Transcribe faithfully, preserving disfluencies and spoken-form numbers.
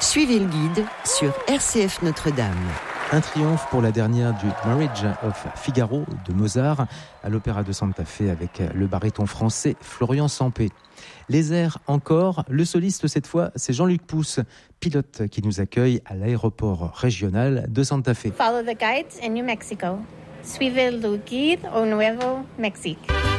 Suivez le guide sur R C F Notre-Dame. Un triomphe pour la dernière du Marriage of Figaro de Mozart à l'Opéra de Santa Fe avec le baryton français Florian Sampé. Les airs encore, le soliste cette fois c'est Jean-Luc Pousse, pilote qui nous accueille à l'aéroport régional de Santa Fe. Follow the guides in New Mexico. Suivez le guide au Nuevo Mexique.